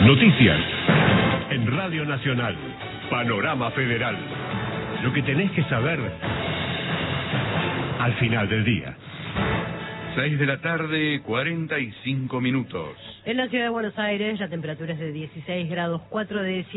Noticias. En Radio Nacional. Panorama Federal. Lo que tenés que saber al final del día. 6 de la tarde, 45 minutos. En la ciudad de Buenos Aires la temperatura es de 16 grados 4 décimas.